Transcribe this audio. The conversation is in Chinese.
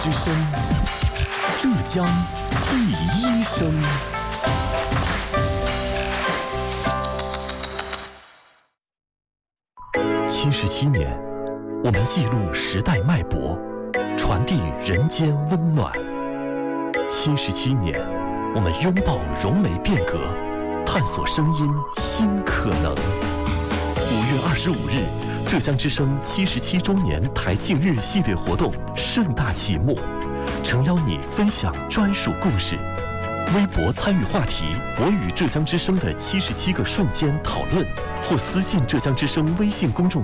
之声，浙江第一声。77年，我们记录时代脉搏，传递人间温暖。77年，我们拥抱融媒变革，探索声音新可能。5月25日，浙江之声77周年台庆日系列活动盛大启幕，诚邀你分享专属故事。微博参与话题“我与浙江之声的77个瞬间”讨论，或私信浙江之声微信公众